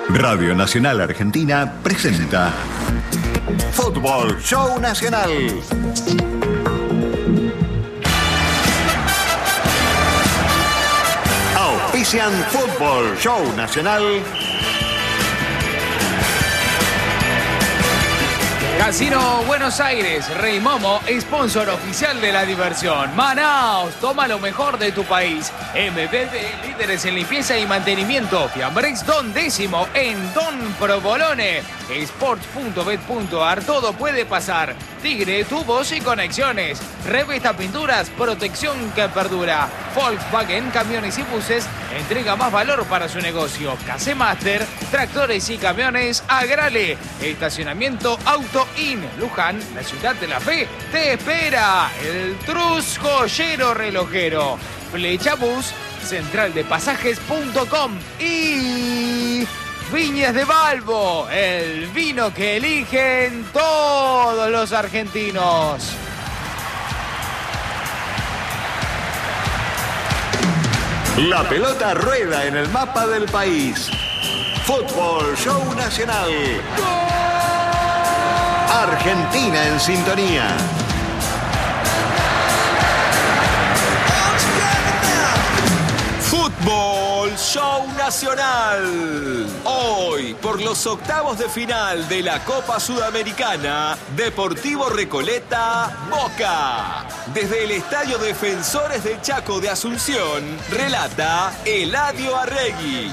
Radio Nacional Argentina presenta Fútbol Show Nacional. Auspician Fútbol Show Nacional. Casino Buenos Aires, Rey Momo, sponsor oficial de la diversión. Manaos, toma lo mejor de tu país. MBB, líderes en limpieza y mantenimiento. Fiambrex Don Décimo en Don Provolone. Sports.bet.ar, todo puede pasar. Tigre, tubos y conexiones. Revista Pinturas, protección que perdura. Volkswagen, camiones y buses, entrega más valor para su negocio. Casemaster, tractores y camiones, Agrale. Estacionamiento Auto In. Luján, la ciudad de la fe, te espera. El Trus Joyero Relojero. Flecha Bus, centraldepasajes.com y Viñas de Balbo, el vino que eligen todos los argentinos. La pelota rueda en el mapa del país. Fútbol Show Nacional. Argentina en sintonía. Fútbol Show Nacional. Hoy, por los octavos de final de la Copa Sudamericana, Deportivo Recoleta, Boca. Desde el Estadio Defensores del Chaco de Asunción, relata Eladio Arregui.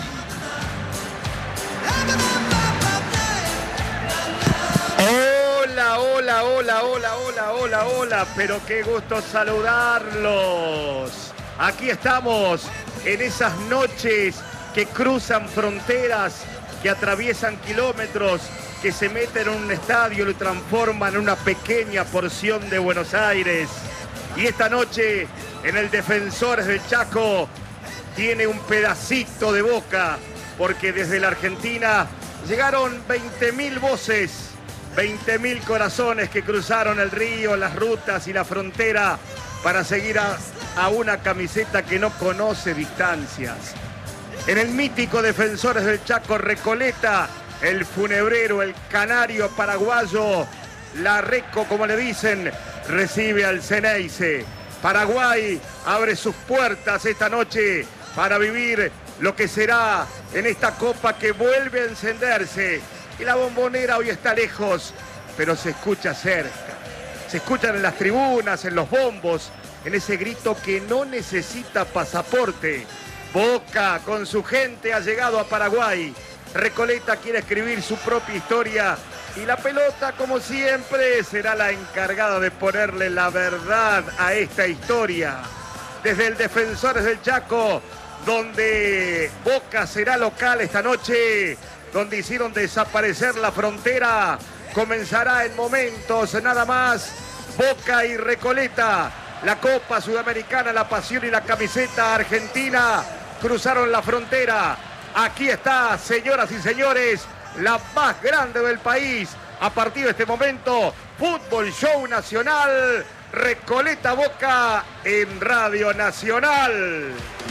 Hola, pero qué gusto saludarlos. Aquí estamos en esas noches que cruzan fronteras, que atraviesan kilómetros, que se meten en un estadio y lo transforman en una pequeña porción de Buenos Aires. Y esta noche en el Defensores del Chaco tiene un pedacito de Boca, porque desde la Argentina llegaron 20.000 voces, 20.000 corazones que cruzaron el río, las rutas y la frontera para seguir a una camiseta que no conoce distancias. En el mítico Defensores del Chaco, Recoleta, el funebrero, el canario paraguayo, la Reco, como le dicen, recibe al Ceneice. Paraguay abre sus puertas esta noche para vivir lo que será en esta copa que vuelve a encenderse. Y la Bombonera hoy está lejos, pero se escucha cerca. Se escuchan en las tribunas, en los bombos, en ese grito que no necesita pasaporte. Boca con su gente ha llegado a Paraguay. Recoleta quiere escribir su propia historia y la pelota, como siempre, será la encargada de ponerle la verdad a esta historia. Desde el Defensores del Chaco, donde Boca será local esta noche, donde hicieron desaparecer la frontera, comenzará en momentos nada más Boca y Recoleta. La Copa Sudamericana, la pasión y la camiseta argentina cruzaron la frontera. Aquí está, señoras y señores, la más grande del país. A partir de este momento, Fútbol Show Nacional, Recoleta Boca en Radio Nacional.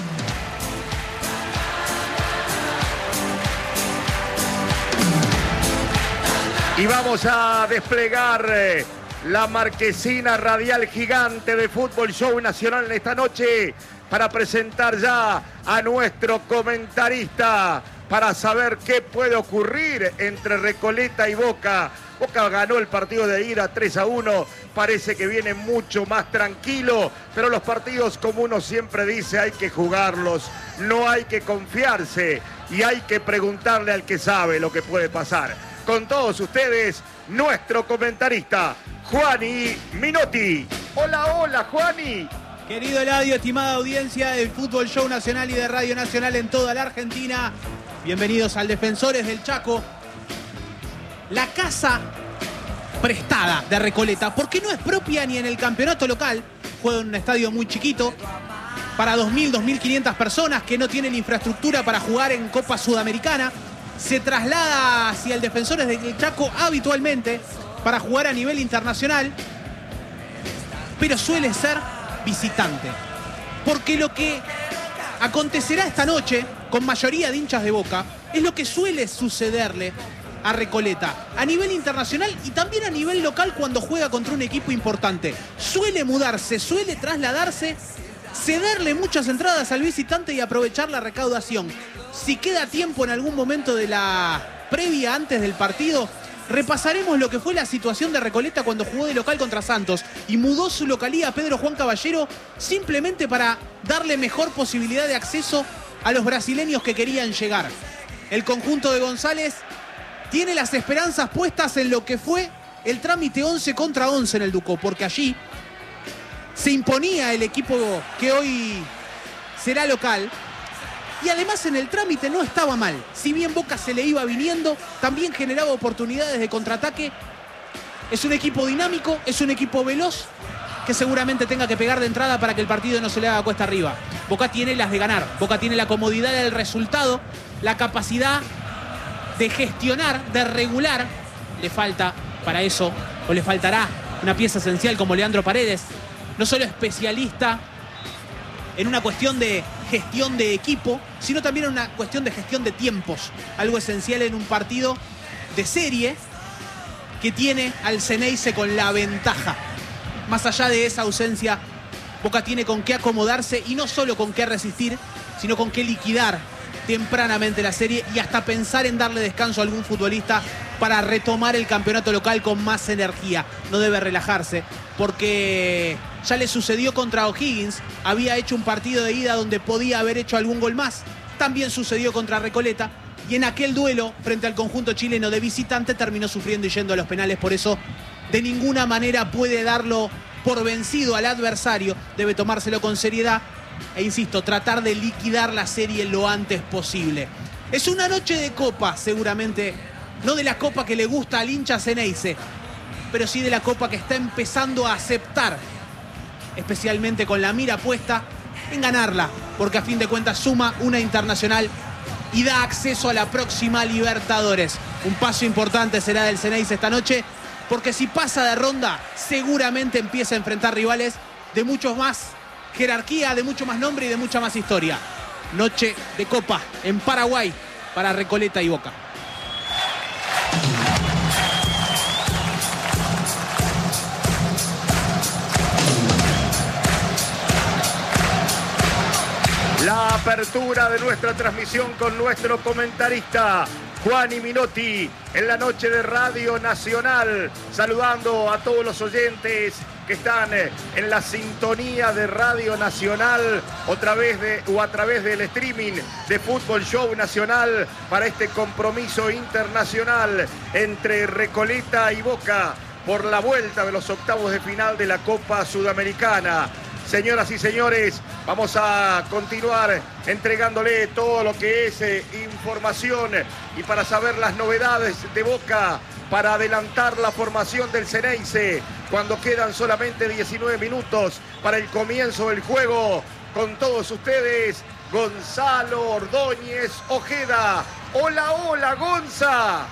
Y vamos a desplegar la marquesina radial gigante de Fútbol Show Nacional en esta noche para presentar ya a nuestro comentarista para saber qué puede ocurrir entre Recoleta y Boca. Boca ganó el partido de ida 3-1, parece que viene mucho más tranquilo, pero los partidos, como uno siempre dice, hay que jugarlos, no hay que confiarse y hay que preguntarle al que sabe lo que puede pasar. Con todos ustedes, nuestro comentarista, Juani Minotti. Hola, Juani. Querido Eladio, estimada audiencia del Fútbol Show Nacional y de Radio Nacional en toda la Argentina, bienvenidos al Defensores del Chaco. La casa prestada de Recoleta, porque no es propia ni en el campeonato local, juega en un estadio muy chiquito, para 2.000, 2.500 personas que no tienen infraestructura para jugar en Copa Sudamericana. Se traslada hacia el Defensores del Chaco habitualmente para jugar a nivel internacional, pero suele ser visitante. Porque lo que acontecerá esta noche con mayoría de hinchas de Boca, es lo que suele sucederle a Recoleta a nivel internacional y también a nivel local cuando juega contra un equipo importante. Suele mudarse, suele trasladarse, cederle muchas entradas al visitante y aprovechar la recaudación. Si queda tiempo en algún momento de la previa antes del partido, repasaremos lo que fue la situación de Recoleta cuando jugó de local contra Santos y mudó su localía a Pedro Juan Caballero simplemente para darle mejor posibilidad de acceso a los brasileños que querían llegar. El conjunto de González tiene las esperanzas puestas en lo que fue el trámite 11 contra 11 en el Ducó, porque allí se imponía el equipo que hoy será local. Y además en el trámite no estaba mal. Si bien Boca se le iba viniendo, también generaba oportunidades de contraataque. Es un equipo dinámico, es un equipo veloz, que seguramente tenga que pegar de entrada para que el partido no se le haga cuesta arriba. Boca tiene las de ganar. Boca tiene la comodidad del resultado, la capacidad de gestionar, de regular. Le falta para eso, o le faltará una pieza esencial como Leandro Paredes. No solo especialista en una cuestión de gestión de equipo, sino también en una cuestión de gestión de tiempos. Algo esencial en un partido de serie que tiene al Xeneize con la ventaja. Más allá de esa ausencia, Boca tiene con qué acomodarse y no solo con qué resistir, sino con qué liquidar tempranamente la serie y hasta pensar en darle descanso a algún futbolista para retomar el campeonato local con más energía. No debe relajarse, porque ya le sucedió contra O'Higgins. Había hecho un partido de ida donde podía haber hecho algún gol más. También sucedió contra Recoleta. Y en aquel duelo frente al conjunto chileno de visitante terminó sufriendo y yendo a los penales. Por eso de ninguna manera puede darlo por vencido al adversario. Debe tomárselo con seriedad e, insisto, tratar de liquidar la serie lo antes posible. Es una noche de copa, seguramente. No de la copa que le gusta al hincha Xeneize, pero sí de la copa que está empezando a aceptar, especialmente con la mira puesta en ganarla, porque a fin de cuentas suma una internacional y da acceso a la próxima Libertadores. Un paso importante será del Xeneize esta noche, porque si pasa de ronda, seguramente empieza a enfrentar rivales de mucho más jerarquía, de mucho más nombre y de mucha más historia. Noche de copa en Paraguay para Recoleta y Boca. La apertura de nuestra transmisión con nuestro comentarista Juan Minotti en la noche de Radio Nacional, saludando a todos los oyentes que están en la sintonía de Radio Nacional o a través del streaming de Fútbol Show Nacional para este compromiso internacional entre Recoleta y Boca por la vuelta de los octavos de final de la Copa Sudamericana. Señoras y señores, vamos a continuar entregándole todo lo que es información y para saber las novedades de Boca, para adelantar la formación del Xeneize, cuando quedan solamente 19 minutos para el comienzo del juego. Con todos ustedes, Gonzalo Ordóñez Ojeda. Hola, hola, Gonza.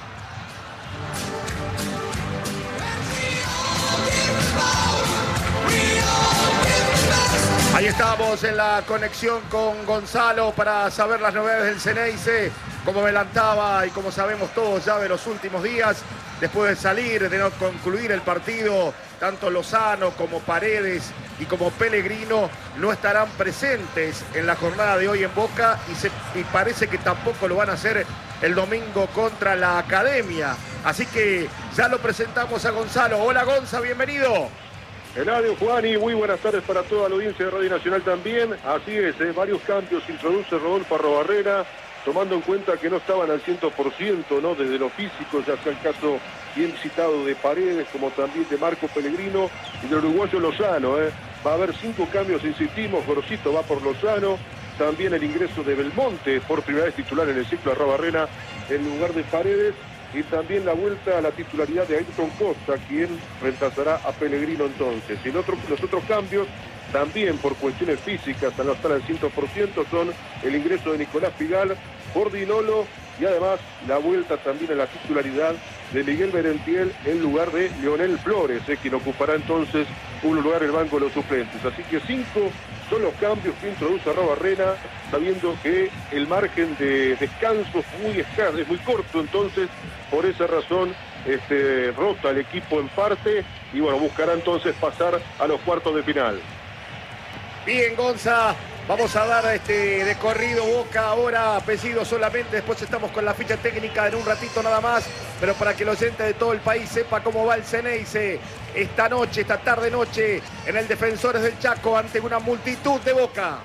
Ahí estamos en la conexión con Gonzalo para saber las novedades del Xeneize, como me adelantaba y como sabemos todos ya de los últimos días, después de salir, de no concluir el partido, tanto Lozano como Paredes y como Pellegrino no estarán presentes en la jornada de hoy en Boca y parece que tampoco lo van a hacer el domingo contra la Academia. Así que ya lo presentamos a Gonzalo. Hola Gonza, bienvenido. Eladio, Juan, y muy buenas tardes para toda la audiencia de Radio Nacional también. Así es, varios cambios introduce Rodolfo Arrobarrena, tomando en cuenta que no estaban al 100%, ¿no? Desde lo físico, ya sea el caso bien citado de Paredes, como también de Marco Pellegrino y del uruguayo Lozano. Va a haber 5 cambios, insistimos. Gorosito va por Lozano, también el ingreso de Belmonte, por primera vez titular en el ciclo Arrobarrena, en lugar de Paredes. Y también la vuelta a la titularidad de Ayrton Costa, quien reemplazará a Pellegrino entonces. Y los otros cambios, también por cuestiones físicas, al no estar al 100%, son el ingreso de Nicolás Figal por Dinolo y además la vuelta también a la titularidad de Miguel Berentiel en lugar de Leonel Flores, quien ocupará entonces un lugar en el banco de los suplentes. Así que 5 son los cambios que introduce Arrobarrena, sabiendo que el margen de descanso es muy corto, entonces por esa razón rota el equipo en parte y bueno, buscará entonces pasar a los cuartos de final. Bien, Gonza, vamos a dar de corrido Boca ahora, pedido solamente, después estamos con la ficha técnica en un ratito nada más, pero para que los oyentes de todo el país sepa cómo va el Ceneice esta tarde-noche, en el Defensores del Chaco, ante una multitud de Boca.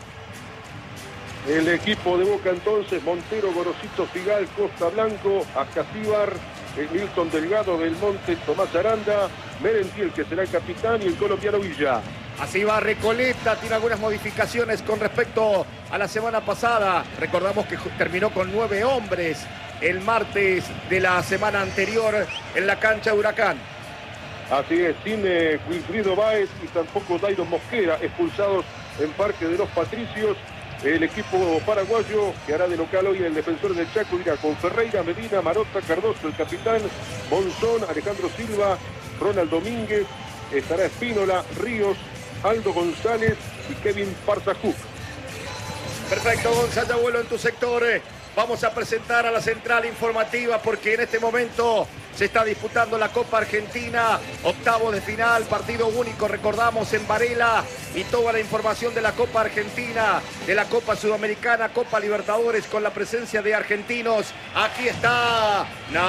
El equipo de Boca entonces, Montero, Gorosito, Figal, Costa Blanco, Ascasíbar, Milton Delgado, Del Monte, Tomás Aranda, Merentiel, que será el capitán, y el colombiano Villa. Así va Recoleta, tiene algunas modificaciones con respecto a la semana pasada. Recordamos que terminó con 9 hombres el martes de la semana anterior en la cancha de Huracán. Así es, sin Wilfrido Báez y tampoco Dairon Mosquera, expulsados en Parque de los Patricios. El equipo paraguayo que hará de local hoy en el Defensor del Chaco irá con Ferreira, Medina, Marota, Cardoso, el capitán, Monzón, Alejandro Silva, Ronald Domínguez, estará Espínola, Ríos, Aldo González y Kevin Parzajuk. Perfecto, González, ya vuelo en tu sector. Vamos a presentar a la central informativa porque en este momento se está disputando la Copa Argentina, octavos de final, partido único, recordamos, en Varela, y toda la información de la Copa Argentina, de la Copa Sudamericana, Copa Libertadores, con la presencia de argentinos. Aquí está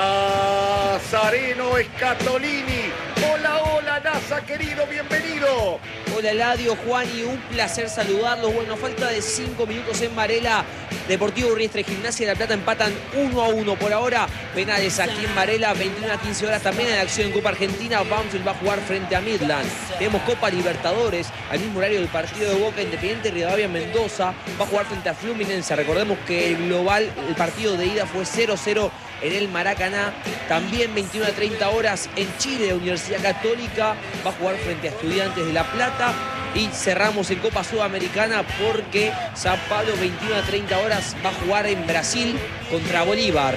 Nazareno Scatolini. Hola, hola, Nasa, querido, bienvenido. Hola, Eladio, Juan, y un placer saludarlos. Bueno, falta de 5 minutos en Varela. Deportivo Urriestra y Gimnasia de La Plata empatan 1-1 por ahora. Penales aquí en Varela, 21 a 15 horas también en acción en Copa Argentina. Banfield va a jugar frente a Midland. Tenemos Copa Libertadores, al mismo horario del partido de Boca. Independiente Rivadavia Mendoza va a jugar frente a Fluminense. Recordemos que el partido de ida fue 0-0 en el Maracaná. También 21 a 30 horas en Chile, la Universidad Católica va a jugar frente a Estudiantes de La Plata. Y cerramos en Copa Sudamericana porque Sao Paulo, 21 a 30 horas, va a jugar en Brasil contra Bolívar.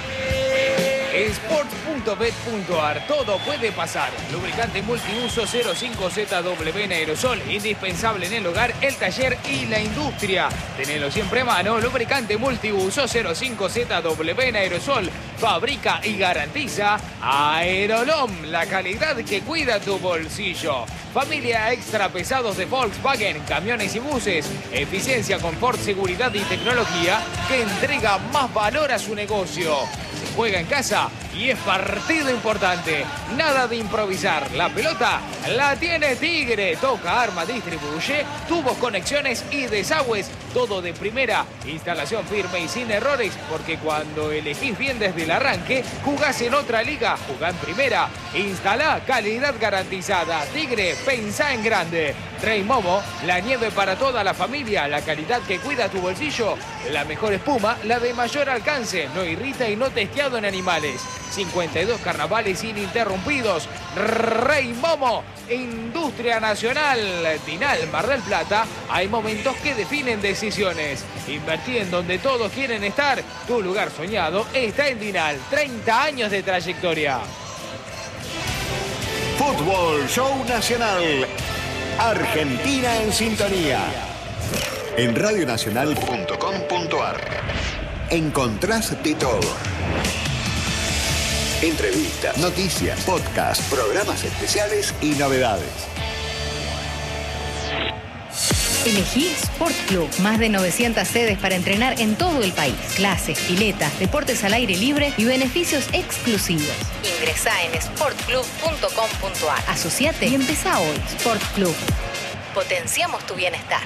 Sports.bet.ar, todo puede pasar. Lubricante multiuso 05ZW en aerosol, indispensable en el hogar, el taller y la industria. Tenelo siempre a mano. Lubricante multiuso 05ZW en aerosol, fabrica y garantiza Aerolom, la calidad que cuida tu bolsillo. Familia extra pesados de Volkswagen, camiones y buses. Eficiencia, confort, seguridad y tecnología que entrega más valor a su negocio. Se juega en casa y es partido importante. Nada de improvisar. La pelota la tiene Tigre. Toca, arma, distribuye. Tubos, conexiones y desagües. Todo de primera. Instalación firme y sin errores. Porque cuando elegís bien desde el arranque, jugás en otra liga. Jugá en primera. Instalá, calidad garantizada. Tigre, pensá en grande. Rey Momo, la nieve para toda la familia. La calidad que cuida tu bolsillo. La mejor espuma, la de mayor alcance. No irrita y no testeado en animales. 52 carnavales ininterrumpidos. Rey Momo, Industria Nacional, Dinal, Mar del Plata. Hay momentos que definen decisiones. Invertí en donde todos quieren estar. Tu lugar soñado está en Dinal. 30 años de trayectoria. Fútbol Show Nacional. Argentina en sintonía. En radionacional.com.ar encontrás de todo. Entrevistas, noticias, podcast, programas especiales y novedades. Elegí Sport Club. Más de 900 sedes para entrenar en todo el país. Clases, piletas, deportes al aire libre y beneficios exclusivos. Ingresá en sportclub.com.ar. Asociate y empezá hoy. Sport Club. Potenciamos tu bienestar.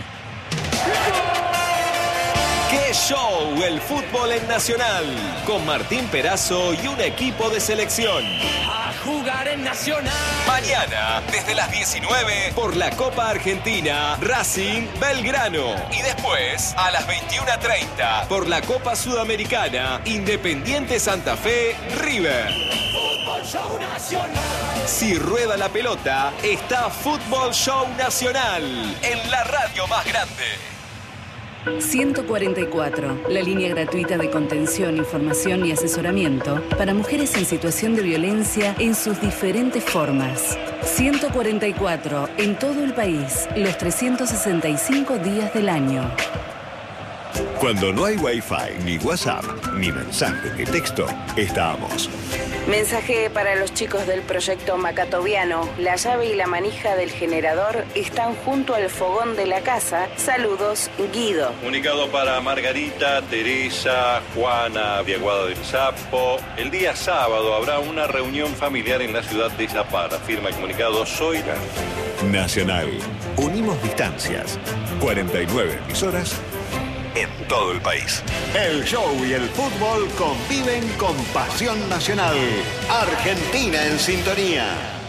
¡Qué show! El fútbol en Nacional. Con Martín Perazo y un equipo de selección. A jugar en Nacional. Mañana, desde las 19, por la Copa Argentina, Racing Belgrano. Y después, a las 21:30, por la Copa Sudamericana, Independiente Santa Fe, River. Fútbol Show Nacional. Si rueda la pelota, está Fútbol Show Nacional, en la radio más grande. 144, la línea gratuita de contención, información y asesoramiento para mujeres en situación de violencia en sus diferentes formas. 144, en todo el país, los 365 días del año. Cuando no hay Wi-Fi, ni WhatsApp, ni mensaje de texto, estamos. Mensaje para los chicos del proyecto Macatoviano. La llave y la manija del generador están junto al fogón de la casa. Saludos, Guido. Comunicado para Margarita, Teresa, Juana, Viaguada del Sapo. El día sábado habrá una reunión familiar en la ciudad de Zapara. Firma el comunicado Zoila. Nacional. Unimos distancias. 49 emisoras en todo el país. El show y el fútbol conviven con pasión nacional. Argentina en sintonía.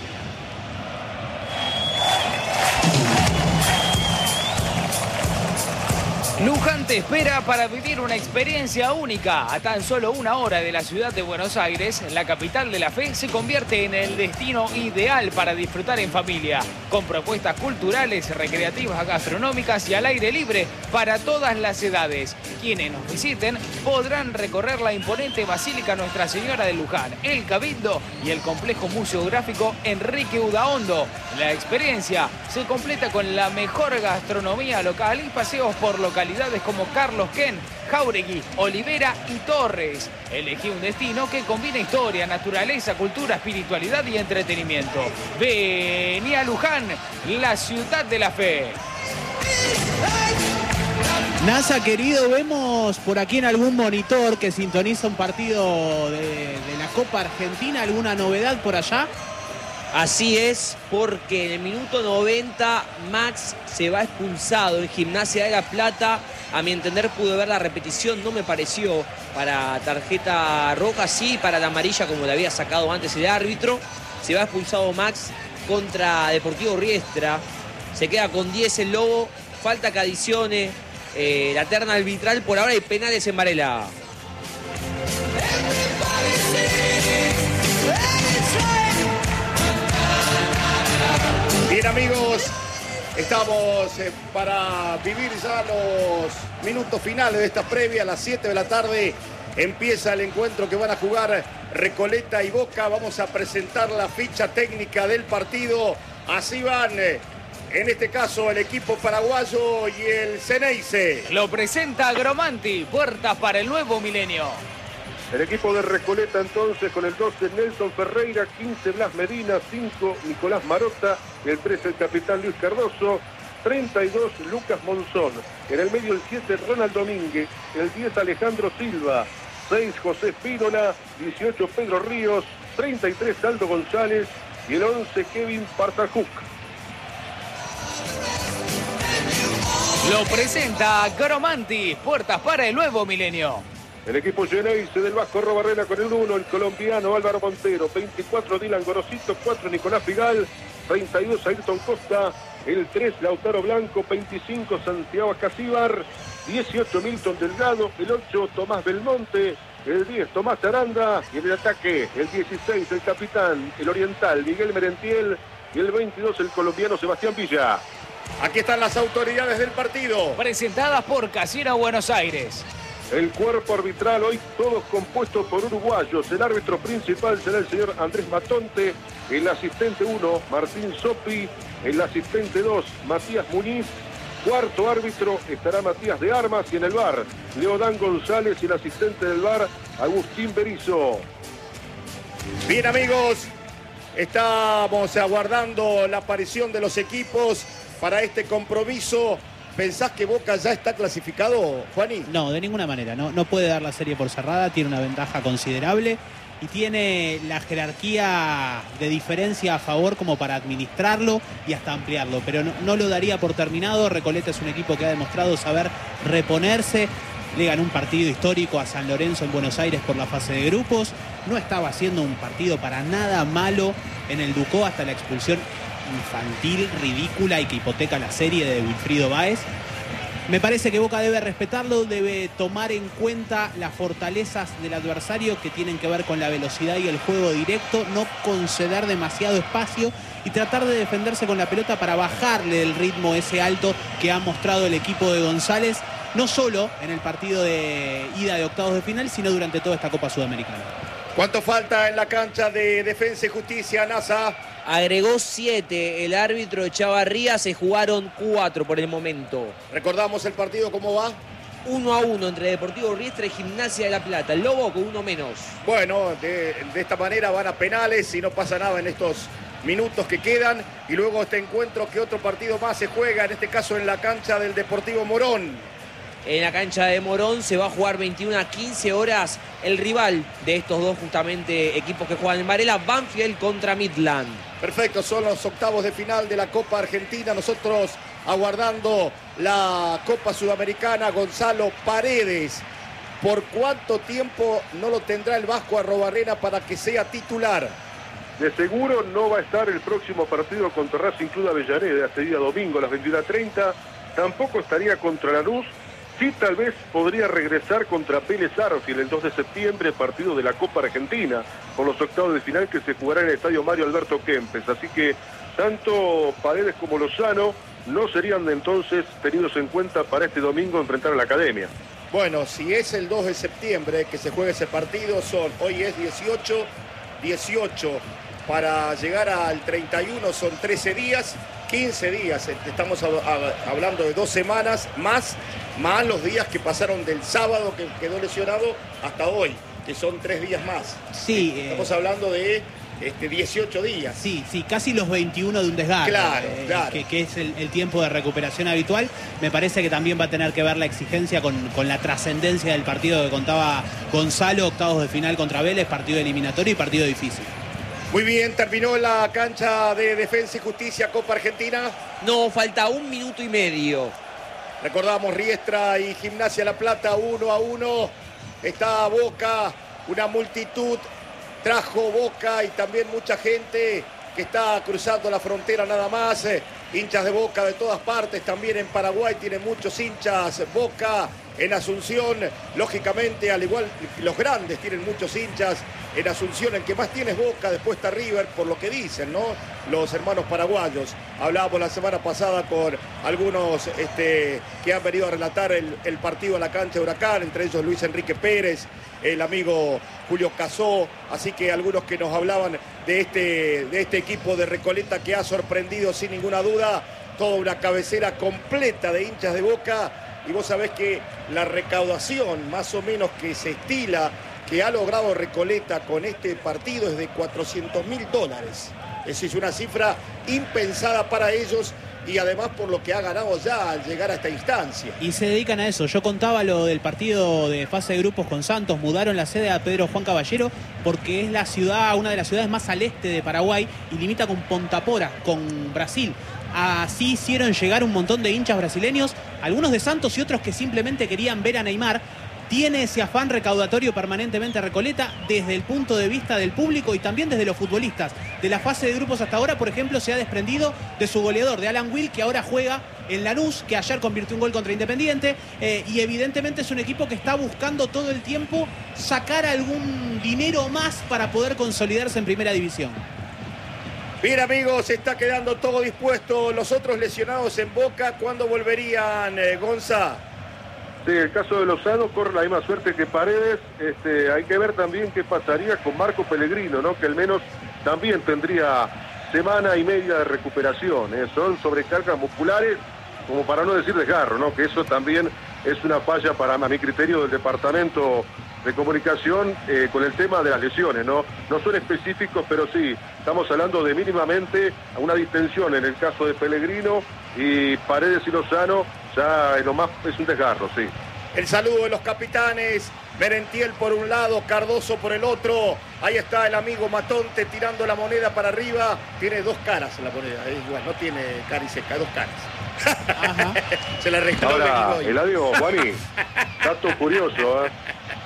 Luján te espera para vivir una experiencia única. A tan solo 1 hora de la ciudad de Buenos Aires, la capital de la fe se convierte en el destino ideal para disfrutar en familia, con propuestas culturales, recreativas, gastronómicas y al aire libre para todas las edades. Quienes nos visiten podrán recorrer la imponente Basílica Nuestra Señora de Luján, el Cabildo y el complejo museográfico Enrique Udaondo. La experiencia se completa con la mejor gastronomía local y paseos por localidades como Carlos Ken, Jáuregui, Olivera y Torres. Elegí un destino que combina historia, naturaleza, cultura, espiritualidad y entretenimiento. Vení a Luján, la ciudad de la fe. NASA, querido, vemos por aquí en algún monitor que sintoniza un partido de la Copa Argentina. ¿Alguna novedad por allá? Así es, porque en el minuto 90 Max se va expulsado en Gimnasia de La Plata. A mi entender pude ver la repetición, no me pareció para tarjeta roja, sí para la amarilla como la había sacado antes el árbitro. Se va expulsado Max contra Deportivo Riestra. Se queda con 10 el Lobo, falta que adicione la terna arbitral. Por ahora hay penales en Varela. Bien, amigos, estamos para vivir ya los minutos finales de esta previa. A las 7 de la tarde empieza el encuentro que van a jugar Recoleta y Boca. Vamos a presentar la ficha técnica del partido. Así van, en este caso, el equipo paraguayo y el Ceneice. Lo presenta Gromanti, puertas para el nuevo milenio. El equipo de Recoleta entonces con el 12 Nelson Ferreira, 15 Blas Medina, 5 Nicolás Marota, el 13 el capitán Luis Cardoso, 32 Lucas Monzón, en el medio el 7 Ronald Domínguez, el 10 Alejandro Silva, 6 José Spínola, 18 Pedro Ríos, 33 Aldo González y el 11 Kevin Partajuk. Lo presenta Gromanti, puertas para el nuevo milenio. El equipo Geneise del Vasco Arrobarrena con el 1, el colombiano Álvaro Montero, 24 Dylan Gorosito, 4 Nicolás Figal, 32 Ayrton Costa, el 3 Lautaro Blanco, 25 Santiago Casíbar, 18 Milton Delgado, el 8 Tomás Belmonte, el 10 Tomás Aranda y en el ataque el 16 el capitán, el oriental Miguel Merentiel y el 22 el colombiano Sebastián Villa. Aquí están las autoridades del partido. Presentadas por Casino Buenos Aires. El cuerpo arbitral hoy todos compuestos por uruguayos. El árbitro principal será el señor Andrés Matonte, el asistente 1 Martín Sopi, el asistente 2 Matías Muniz, cuarto árbitro estará Matías de Armas y en el VAR Leodán González y el asistente del VAR Agustín Berizzo. Bien, amigos, estamos aguardando la aparición de los equipos para este compromiso. ¿Pensás que Boca ya está clasificado, Juani? No, de ninguna manera. No puede dar la serie por cerrada. Tiene una ventaja considerable y tiene la jerarquía de diferencia a favor como para administrarlo y hasta ampliarlo. Pero no lo daría por terminado. Recoleta es un equipo que ha demostrado saber reponerse. Le ganó un partido histórico a San Lorenzo en Buenos Aires por la fase de grupos. No estaba haciendo un partido para nada malo en el Ducó hasta la expulsión infantil, ridícula y que hipoteca la serie de Wilfrido Báez. Me parece que Boca debe respetarlo, debe tomar en cuenta las fortalezas del adversario que tienen que ver con la velocidad y el juego directo, no conceder demasiado espacio y tratar de defenderse con la pelota para bajarle el ritmo ese alto que ha mostrado el equipo de González no solo en el partido de ida de octavos de final, sino durante toda esta Copa Sudamericana. ¿Cuánto falta en la cancha de Defensa y Justicia, NASA? Agregó 7 el árbitro de Chavarría, se jugaron 4 por el momento. Recordamos el partido, ¿cómo va? 1-1 entre Deportivo Riestra y Gimnasia de La Plata. El Lobo con uno menos. Bueno, de esta manera van a penales y no pasa nada en estos minutos que quedan. Y luego este encuentro, que otro partido más se juega, en este caso en la cancha del Deportivo Morón. En la cancha de Morón se va a jugar 21 a 15 horas el rival de estos dos justamente equipos que juegan en Varela, Banfield contra Midland. Perfecto, son los octavos de final de la Copa Argentina. Nosotros aguardando la Copa Sudamericana. Gonzalo Paredes, ¿por cuánto tiempo no lo tendrá el Vasco Arrobarrena para que sea titular? De seguro no va a estar el próximo partido contra Racing Club de Avellaneda, este día domingo a las 21:30. Tampoco estaría contra Lanús. Sí, tal vez podría regresar contra Vélez Sarsfield el 2 de septiembre, partido de la Copa Argentina, con los octavos de final que se jugará en el estadio Mario Alberto Kempes. Así que tanto Paredes como Lozano no serían entonces tenidos en cuenta para este domingo enfrentar a la Academia. Bueno, si es el 2 de septiembre que se juega ese partido, hoy es 18, para llegar al 31 son 13 días, 15 días, estamos hablando de 2 semanas más los días que pasaron del sábado que quedó lesionado hasta hoy, que son 3 días más. Sí. Estamos hablando de 18 días. Sí, casi los 21 de un desgarro. Claro. Que es el tiempo de recuperación habitual. Me parece que también va a tener que ver la exigencia con la trascendencia del partido que contaba Gonzalo, octavos de final contra Vélez, partido eliminatorio y partido difícil. Muy bien, terminó la cancha de Defensa y Justicia, Copa Argentina. No, falta 1 minuto y medio. Recordamos Riestra y Gimnasia La Plata 1-1. Está Boca, una multitud trajo Boca y también mucha gente que está cruzando la frontera nada más. Hinchas de Boca de todas partes, también en Paraguay tienen muchos hinchas Boca. En Asunción, lógicamente, al igual los grandes tienen muchos hinchas. En Asunción el que más tiene es Boca, después está River, por lo que dicen, ¿no? Los hermanos paraguayos. Hablábamos la semana pasada con algunos que han venido a relatar el partido a la cancha de Huracán, entre ellos Luis Enrique Pérez, el amigo Julio Casó, así que algunos que nos hablaban de este equipo de Recoleta que ha sorprendido sin ninguna duda, toda una cabecera completa de hinchas de Boca. Y vos sabés que la recaudación más o menos que se estila, que ha logrado Recoleta con este partido es de $400.000. Es una cifra impensada para ellos y además por lo que ha ganado ya al llegar a esta instancia. Y se dedican a eso. Yo contaba lo del partido de fase de grupos con Santos. Mudaron la sede a Pedro Juan Caballero porque es una de las ciudades más al este de Paraguay y limita con Ponta Porã, con Brasil. Así hicieron llegar un montón de hinchas brasileños, algunos de Santos y otros que simplemente querían ver a Neymar. Tiene ese afán recaudatorio permanentemente Recoleta desde el punto de vista del público y también desde los futbolistas. De la fase de grupos hasta ahora, por ejemplo, se ha desprendido de su goleador, de Alan Will, que ahora juega en Lanús, que ayer convirtió un gol contra Independiente, y evidentemente es un equipo que está buscando todo el tiempo sacar algún dinero más para poder consolidarse en primera división. Bien, amigos, está quedando todo dispuesto. Los otros lesionados en Boca, ¿cuándo volverían, Gonza? Sí, el caso de Lozano corre la misma suerte que Paredes. Hay que ver también qué pasaría con Marco Pellegrino, ¿no? Que al menos también tendría semana y media de recuperación. Son sobrecargas musculares, como para no decir desgarro, ¿no? Que eso también es una falla a mi criterio del departamento de comunicación con el tema de las lesiones, ¿no? No son específicos, pero sí, estamos hablando de mínimamente una distensión en el caso de Pellegrino, y Paredes y Lozano ya lo más es un desgarro, sí. El saludo de los capitanes, Merentiel por un lado, Cardoso por el otro. Ahí está el amigo Matonte tirando la moneda para arriba. Tiene 2 caras la moneda, igual, no tiene cara y seca, 2 caras. Ajá. Se la regaló. Ahora, Eladio, Juani, dato curioso, ¿eh?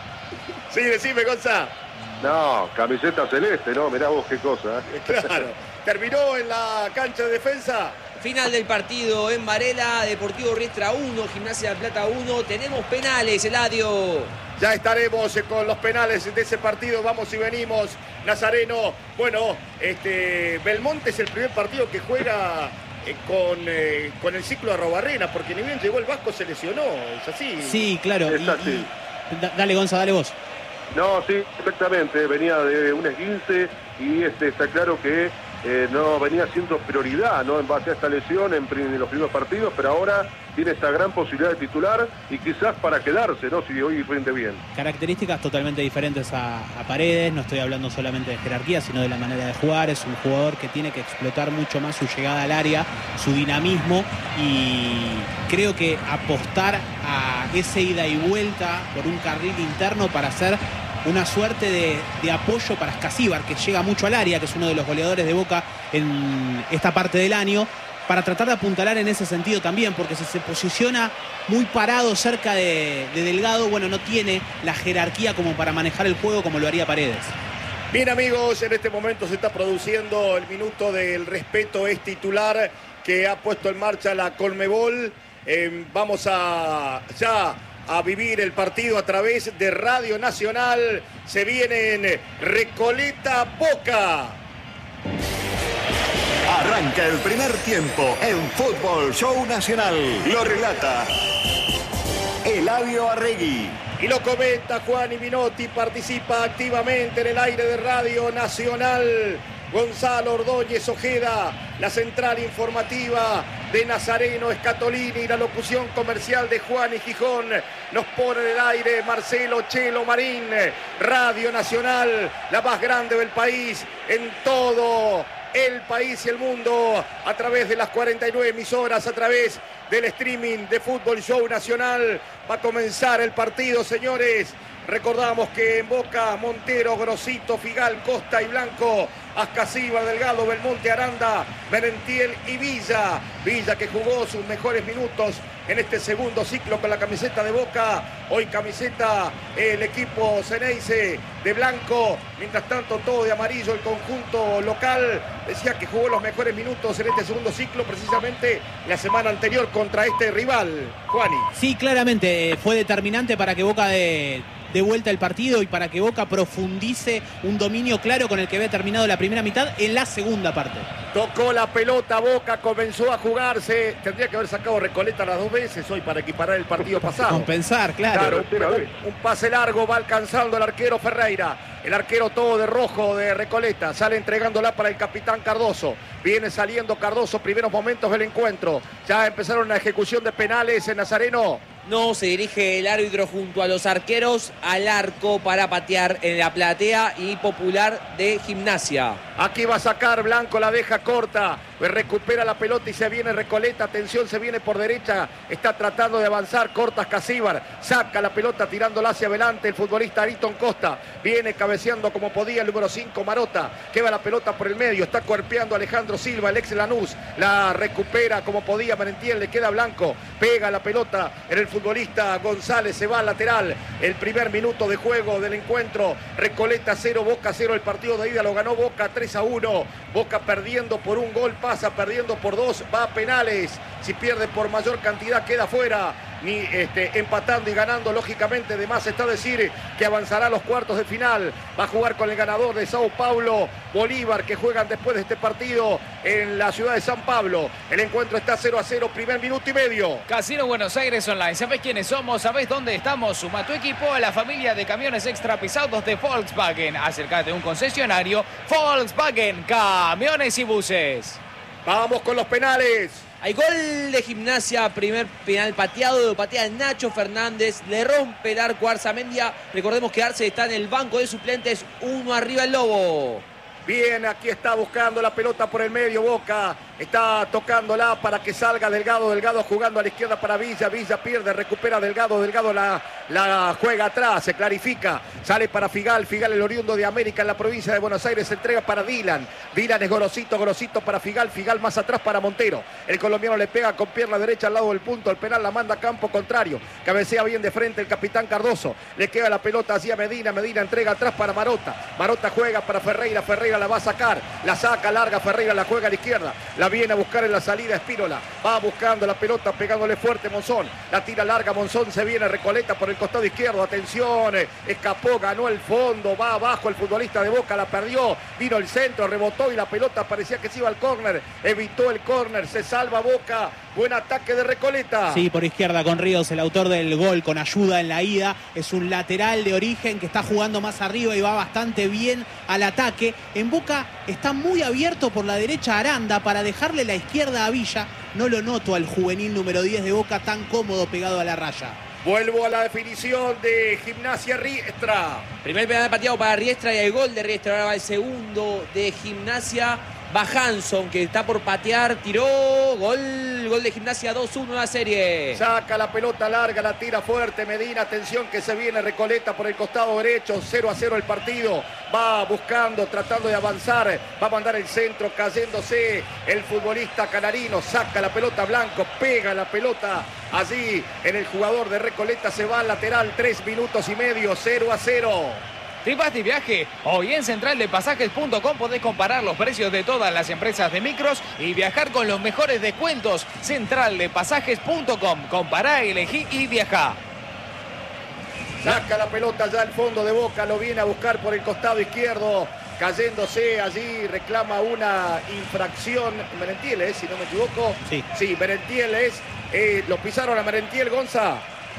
Sí, decime, Gonza. No, camiseta celeste, ¿no? Mirá vos qué cosa, ¿eh? Claro. Terminó en la cancha de Defensa. Final del partido en Varela, Deportivo Riestra 1, Gimnasia de La Plata 1. Tenemos penales, Eladio. Ya estaremos con los penales de ese partido. Vamos y venimos, Nazareno. Bueno, Belmonte es el primer partido que juega con el ciclo de Arrobarrena, porque ni bien llegó el Vasco se lesionó, es así. Sí, claro. Es así. Dale, Gonza, dale vos. No, sí, exactamente, venía de un esguince y está claro que no venía siendo prioridad, ¿no? En base a esta lesión en los primeros partidos, pero ahora tiene esta gran posibilidad de titular y quizás para quedarse, ¿no? Si hoy rinde bien. Características totalmente diferentes a Paredes, no estoy hablando solamente de jerarquía, sino de la manera de jugar. Es un jugador que tiene que explotar mucho más su llegada al área, su dinamismo, y creo que apostar a ese ida y vuelta por un carril interno para hacer una suerte de apoyo para Escasíbar, que llega mucho al área, que es uno de los goleadores de Boca en esta parte del año, para tratar de apuntalar en ese sentido también, porque si se posiciona muy parado cerca de Delgado, bueno, no tiene la jerarquía como para manejar el juego como lo haría Paredes. Bien, amigos, en este momento se está produciendo el minuto del respeto, es titular que ha puesto en marcha la Conmebol. Vamos a vivir el partido a través de Radio Nacional. Se vienen Recoleta Boca. Arranca el primer tiempo en Fútbol Show Nacional. Lo relata Eladio Arregui. Y lo comenta Juan Minotti, participa activamente en el aire de Radio Nacional. Gonzalo Ordóñez Ojeda, la central informativa de Nazareno Escatolini, la locución comercial de Juan y Gijón. Nos pone en el aire Marcelo Chelo Marín. Radio Nacional, la más grande del país, en todo el país y el mundo, a través de las 49 emisoras, a través del streaming de Fútbol Show Nacional. Va a comenzar el partido, señores. Recordamos que en Boca, Montero, Grosito, Figal, Costa y Blanco, Ascasíbar, Delgado, Belmonte, Aranda, Merentiel y Villa. Villa que jugó sus mejores minutos en este segundo ciclo con la camiseta de Boca. Hoy camiseta el equipo Ceneice de blanco. Mientras tanto todo de amarillo el conjunto local. Decía que jugó los mejores minutos en este segundo ciclo, precisamente la semana anterior contra este rival, Juani. Sí, claramente fue determinante para que Boca de vuelta el partido y para que Boca profundice un dominio claro con el que había terminado la primera mitad en la segunda parte. Tocó la pelota Boca, comenzó a jugarse. Tendría que haber sacado Recoleta las dos veces hoy para equiparar el partido pasado. Compensar, claro. Un pase largo, va alcanzando el arquero Ferreira. El arquero todo de rojo de Recoleta. Sale entregándola para el capitán Cardoso. Viene saliendo Cardoso, primeros momentos del encuentro. Ya empezaron la ejecución de penales en Nazareno. No, se dirige el árbitro junto a los arqueros al arco para patear en la platea y Popular de Gimnasia. Aquí va a sacar Blanco, la deja corta. Recupera la pelota y se viene Recoleta. Atención, se viene por derecha. Está tratando de avanzar. Corta Ascasíbar. Saca la pelota tirándola hacia adelante el futbolista Ayrton Costa. Viene cabeceando como podía el número 5 Marota. Queda la pelota por el medio. Está cuerpeando Alejandro Silva, el ex Lanús. La recupera como podía Merentiel. Le queda Blanco. Pega la pelota en el futbolista González. Se va al lateral. El primer minuto de juego del encuentro. Recoleta 0, Boca 0. El partido de ida lo ganó Boca 3-1. Boca perdiendo por un gol, pasa perdiendo por 2, va a penales. Si pierde por mayor cantidad queda fuera. Ni empatando y ganando, lógicamente, de más está decir que avanzará a los cuartos de final. Va a jugar con el ganador de Sao Paulo, Bolívar, que juegan después de este partido en la ciudad de San Pablo. El encuentro está 0-0, primer minuto y medio. Casino Buenos Aires Online. ¿Sabés quiénes somos? ¿Sabés dónde estamos? Suma tu equipo a la familia de camiones extra pesados de Volkswagen. Acércate a un concesionario Volkswagen, camiones y buses. Vamos con los penales. Hay gol de Gimnasia, primer penal pateado, lo patea Nacho Fernández, le rompe el arco a Arzamendia. Recordemos que Arce está en el banco de suplentes, 1 arriba el Lobo. Bien, aquí está buscando la pelota por el medio Boca. Está tocándola para que salga Delgado. Delgado jugando a la izquierda para Villa. Villa pierde, recupera Delgado. Delgado la juega atrás, se clarifica. Sale para Figal. Figal, el oriundo de América en la provincia de Buenos Aires. Se entrega para Dylan. Dylan es Gorosito. Gorosito para Figal. Figal más atrás para Montero. El colombiano le pega con pierna derecha al lado del punto. El penal la manda a campo contrario. Cabecea bien de frente el capitán Cardoso. Le queda la pelota hacia Medina. Medina entrega atrás para Marota. Marota juega para Ferreira. Ferreira la va a sacar. La saca larga. Ferreira la juega a la izquierda. La viene a buscar en la salida Espínola. Va buscando la pelota, pegándole fuerte Monzón. La tira larga, Monzón se viene, Recoleta por el costado izquierdo. Atención, escapó, ganó el fondo. Va abajo el futbolista de Boca, la perdió. Vino el centro, rebotó y la pelota parecía que se iba al córner. Evitó el córner, se salva Boca. Buen ataque de Recoleta. Sí, por izquierda con Ríos, el autor del gol con ayuda en la ida. Es un lateral de origen que está jugando más arriba y va bastante bien al ataque. En Boca está muy abierto por la derecha Aranda para dejarle la izquierda a Villa. No lo noto al juvenil número 10 de Boca tan cómodo pegado a la raya. Vuelvo a la definición de Gimnasia Riestra. Primer penal pateado para Riestra y el gol de Riestra. Ahora va el segundo de Gimnasia. Va Hanson, que está por patear, tiró, gol de Gimnasia, 2-1 la serie. Saca la pelota larga, la tira fuerte Medina, atención que se viene Recoleta por el costado derecho, 0-0 el partido. Va buscando, tratando de avanzar, va a mandar el centro, cayéndose el futbolista canarino, saca la pelota Blanco, pega la pelota allí en el jugador de Recoleta, se va al lateral, 3 minutos y medio, 0-0. ¿Te vas de viaje? Hoy en centraldepasajes.com podés comparar los precios de todas las empresas de micros y viajar con los mejores descuentos. Centraldepasajes.com. Compará, elegí y viajá. Saca la pelota ya al fondo de Boca, lo viene a buscar por el costado izquierdo. Cayéndose allí, reclama una infracción. Merentiel, si no me equivoco. Sí, Merentiel es. Lo pisaron a Merentiel, Gonza.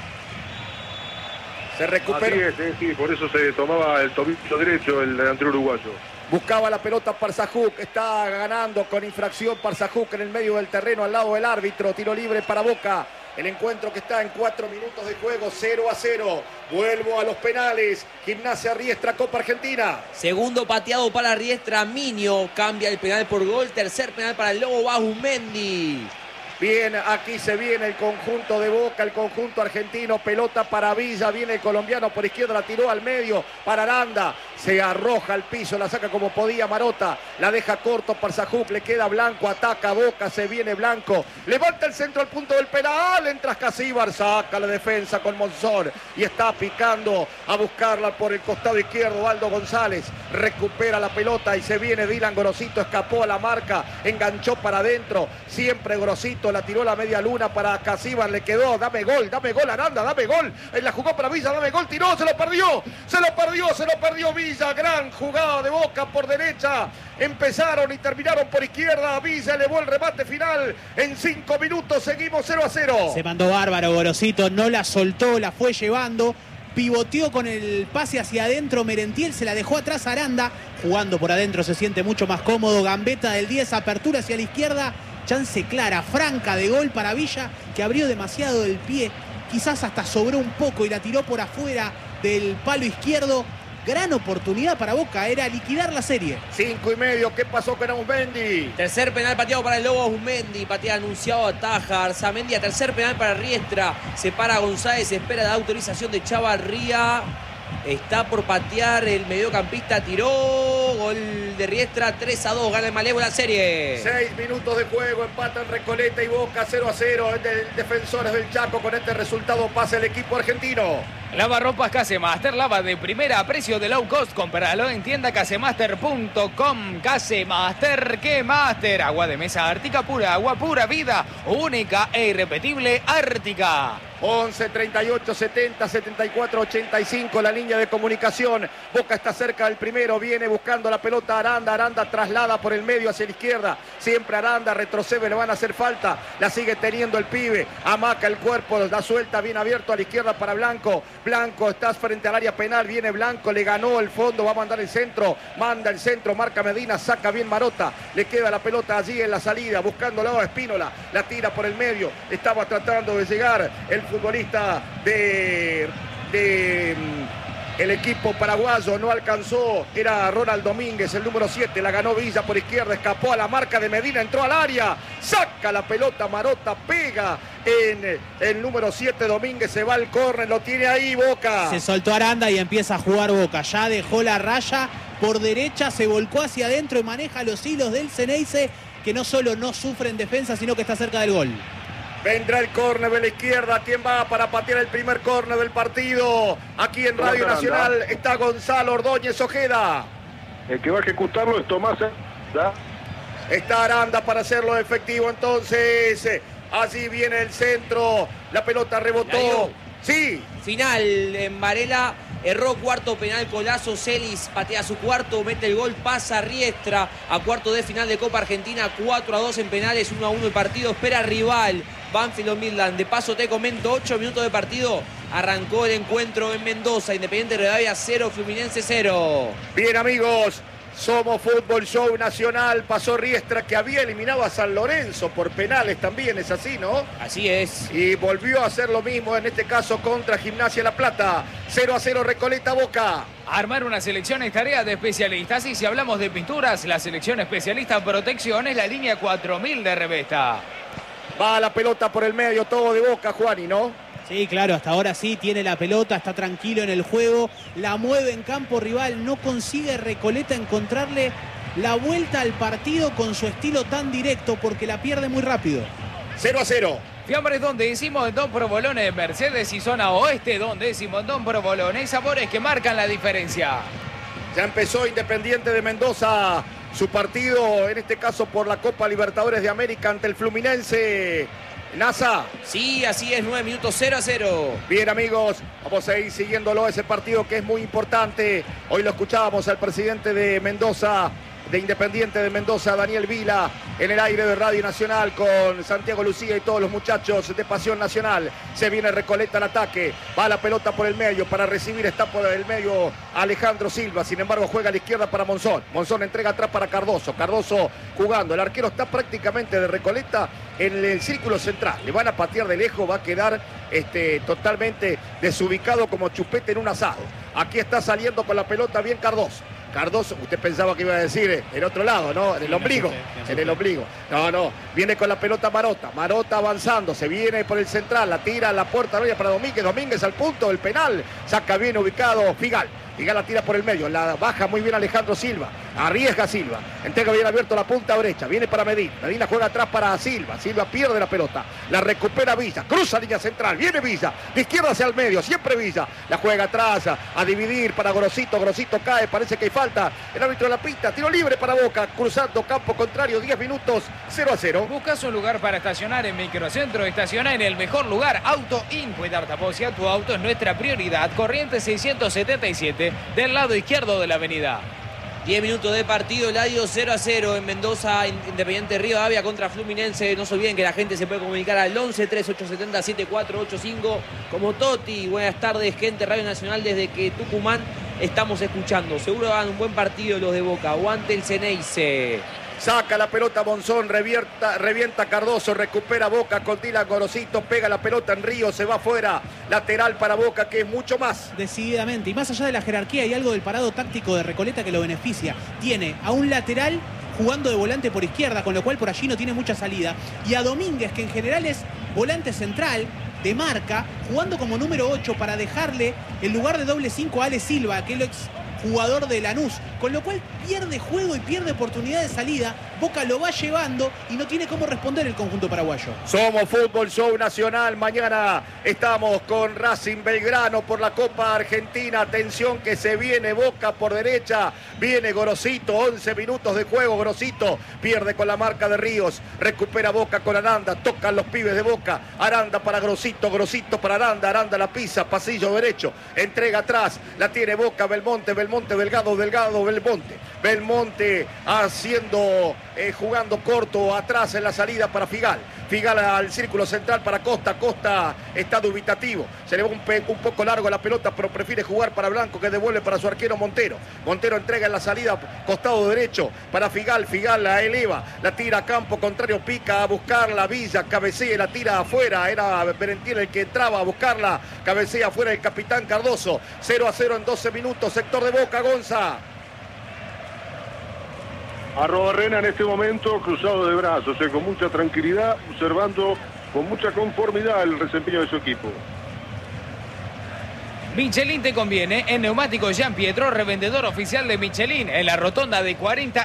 Se recupera. Así es, sí, por eso se tomaba el tobillo derecho el delantero uruguayo. Buscaba la pelota Parsajuk, está ganando con infracción Parsajuk en el medio del terreno al lado del árbitro, tiro libre para Boca. El encuentro que está en 4 minutos de juego, 0-0. Vuelvo a los penales. Gimnasia Riestra, Copa Argentina. Segundo pateado para Riestra, Miño cambia el penal por gol. Tercer penal para el Lobo Bajumendi. Bien, aquí se viene el conjunto de Boca, el conjunto argentino, pelota para Villa, viene el colombiano por izquierda, la tiró al medio para Aranda, se arroja al piso, la saca como podía Marota, la deja corto para Sajuk, le queda Blanco, ataca Boca, se viene Blanco, levanta el centro al punto del penal, entra Casíbar, saca la defensa con Monzón y está picando a buscarla por el costado izquierdo, Aldo González, recupera la pelota y se viene Dylan Grosito, escapó a la marca, enganchó para adentro, siempre Grosito, la tiró la media luna para Casíbar, le quedó, dame gol Aranda, dame gol, la jugó para Villa, dame gol, tiró, se lo perdió Villa, gran jugada de Boca por derecha, empezaron y terminaron por izquierda, Villa elevó el remate final, en 5 minutos seguimos 0-0. Se mandó bárbaro Gorosito, no la soltó, la fue llevando, pivoteó con el pase hacia adentro, Merentiel se la dejó atrás Aranda, jugando por adentro se siente mucho más cómodo, gambeta del 10, apertura hacia la izquierda, chance clara, franca de gol para Villa, que abrió demasiado el pie, quizás hasta sobró un poco y la tiró por afuera del palo izquierdo. Gran oportunidad para Boca, era liquidar la serie. 5:30, ¿qué pasó con Auzmendi? Tercer penal pateado para el Lobo Auzmendi, patea anunciado, ataja Arzamendi, tercer penal para Riestra, se para González, espera la autorización de Chavarría. Está por patear el mediocampista, tiró, gol de Riestra, 3-2, gana el Malevo la serie. 6 minutos de juego, empatan Recoleta y Boca 0-0, Defensores del Chaco, con este resultado pasa el equipo argentino. Lavarropas Casemaster, lava de primera a precio de low cost, cómpralo en tienda casemaster.com. Casemaster, ¿qué master? Agua de mesa Ártica pura, agua pura vida, única e irrepetible Ártica. 11 38 70 74 85 la línea de comunicación. Boca está cerca del primero, viene buscando la pelota Aranda traslada por el medio hacia la izquierda, siempre Aranda retrocede, le van a hacer falta, la sigue teniendo el pibe, amaca el cuerpo, da suelta bien abierto a la izquierda para Blanco, está frente al área penal, viene Blanco, le ganó el fondo, va a mandar el centro, manda el centro, marca Medina, saca bien Marota, le queda la pelota allí en la salida, buscándolo a Espínola, la tira por el medio, estaba tratando de llegar el futbolista de el equipo paraguayo, no alcanzó, era Ronald Domínguez, el número 7, la ganó Villa por izquierda, escapó a la marca de Medina, entró al área, saca la pelota Marota, pega en el número 7 Domínguez, se va al córner, lo tiene ahí Boca. Se soltó Aranda y empieza a jugar Boca, ya dejó la raya por derecha, se volcó hacia adentro y maneja los hilos del Ceneice, que no solo no sufre en defensa, sino que está cerca del gol. Vendrá el córner de la izquierda. ¿Quién va para patear el primer córner del partido? Aquí en Radio Nacional está Gonzalo Ordóñez Ojeda. El que va a ejecutarlo es Tomás. Está Aranda para hacerlo efectivo entonces. Allí viene el centro. La pelota rebotó. Sí. Final en Varela. Erró cuarto penal Colazo. Celis patea su cuarto, mete el gol, pasa Riestra a cuarto de final de Copa Argentina. 4-2 en penales, 1-1 el partido. Espera rival Banfield o Midland. De paso te comento, 8 minutos de partido. Arrancó el encuentro en Mendoza. Independiente Rivadavia 0, Fluminense 0. Bien, amigos. Somos Fútbol Show Nacional. Pasó Riestra, que había eliminado a San Lorenzo por penales también, es así, ¿no? Así es. Y volvió a hacer lo mismo, en este caso contra Gimnasia La Plata. 0-0 Recoleta Boca. Armar una selección es tarea de especialistas. Y si hablamos de pinturas, la selección especialista en protección es la línea 4000 de Revesta. Va la pelota por el medio, todo de Boca, Juani, ¿no? Sí, claro, hasta ahora sí tiene la pelota, está tranquilo en el juego, la mueve en campo rival, no consigue Recoleta encontrarle la vuelta al partido con su estilo tan directo porque la pierde muy rápido. 0-0. Fiambres donde decimos Don Provolone, Mercedes y zona oeste donde decimos Don Provolone, sabores que marcan la diferencia. Ya empezó Independiente de Mendoza su partido, en este caso por la Copa Libertadores de América ante el Fluminense. NASA. Sí, así es, 9 minutos, 0-0. Bien, amigos, vamos a ir siguiéndolo, ese partido que es muy importante. Hoy lo escuchábamos al presidente de Mendoza, de Independiente de Mendoza, Daniel Vila, en el aire de Radio Nacional con Santiago Lucía y todos los muchachos de Pasión Nacional. Se viene Recoleta al ataque, va la pelota por el medio, para recibir está por el medio Alejandro Silva, sin embargo juega a la izquierda para Monzón. Monzón entrega atrás para Cardoso, Cardoso jugando, el arquero está prácticamente de Recoleta en el círculo central, le van a patear de lejos, va a quedar totalmente desubicado como chupete en un asado. Aquí está saliendo con la pelota bien Cardoso. Cardoso, usted pensaba que iba a decir el otro lado, ¿no? En el ombligo. En el ombligo. No. Viene con la pelota Marota. Marota avanzando. Se viene por el central. La tira a la puerta para Domínguez. Domínguez al punto del penal. Saca bien ubicado Figal. Figal la tira por el medio. La baja muy bien Alejandro Silva. Arriesga Silva. Entrega bien abierto la punta derecha. Viene para Medina. Medina juega atrás para Silva. Silva pierde la pelota. La recupera Villa. Cruza línea central. Viene Villa. De izquierda hacia el medio. Siempre Villa. La juega atrás. A dividir para Gorosito. Gorosito cae. Parece que hay falta. El árbitro de la pista. Tiro libre para Boca. Cruzando campo contrario. 10 minutos. 0-0. Buscas un lugar para estacionar en Microcentro. Estaciona en el mejor lugar. Auto In. Cuidar taposia. Tu auto es nuestra prioridad. Corriente 677. Del lado izquierdo de la avenida. 10 minutos de partido, Eladio 0-0 en Mendoza, Independiente Rivadavia contra Fluminense. No se olviden que la gente se puede comunicar al 11-3870-7485 como Toti. Buenas tardes, gente, Radio Nacional desde que Tucumán estamos escuchando. Seguro van un buen partido los de Boca. Aguante el Ceneice. Saca la pelota Monzón, revienta Cardoso, recupera Boca con Dylan Gorosito, pega la pelota en Río, se va afuera, lateral para Boca que es mucho más. Decididamente, y más allá de la jerarquía hay algo del parado táctico de Recoleta que lo beneficia. Tiene a un lateral jugando de volante por izquierda, con lo cual por allí no tiene mucha salida, y a Domínguez, que en general es volante central, de marca, jugando como número 8 para dejarle el lugar de doble 5 a Ale Silva, aquel ex jugador de Lanús, con lo cual pierde juego y pierde oportunidad de salida. Boca lo va llevando y no tiene cómo responder el conjunto paraguayo. Somos Fútbol Show Nacional. Mañana estamos con Racing Belgrano por la Copa Argentina. Atención que se viene Boca por derecha. Viene Gorosito, 11 minutos de juego. Gorosito pierde con la marca de Ríos. Recupera Boca con Aranda. Tocan los pibes de Boca. Aranda para Gorosito, Gorosito para Aranda. Aranda la pisa, pasillo derecho. Entrega atrás. La tiene Boca, Belmonte, Delgado, Belmonte. Belmonte haciendo, jugando corto atrás en la salida para Figal. Figal al círculo central para Costa. Costa está dubitativo. Se le va un poco largo la pelota, pero prefiere jugar para Blanco, que devuelve para su arquero Montero. Montero entrega en la salida, costado derecho para Figal. Figal la eleva, la tira a campo contrario, pica a buscarla. Villa cabecea y la tira afuera. Era Berentiel el que entraba a buscarla. Cabecea afuera el capitán Cardoso. 0-0 en 12 minutos. Sector de Boca, Gonza. Arrobarrena en este momento cruzado de brazos, con mucha tranquilidad, observando con mucha conformidad el desempeño de su equipo. Michelin te conviene. En Neumáticos Jean Pietro, revendedor oficial de Michelin. En la rotonda de